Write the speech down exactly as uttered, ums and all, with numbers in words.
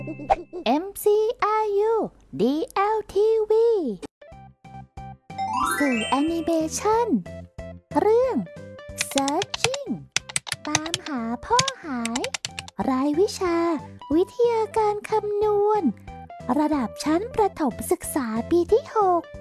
เอ็ม ซี อาร์ ยู ดี แอล ที วี สื่อแอนิเมชันเรื่อง Searching ตามหาพ่อหายรายวิชาวิทยาการคำนวณระดับชั้นประถมศึกษาปีที่หก